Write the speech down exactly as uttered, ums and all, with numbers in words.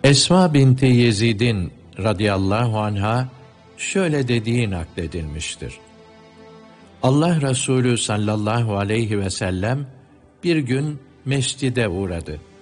Esma binti Yezid'in radıyallahu anha şöyle dediği nakledilmiştir. Allah Resulü sallallahu aleyhi ve sellem bir gün mescide uğradı.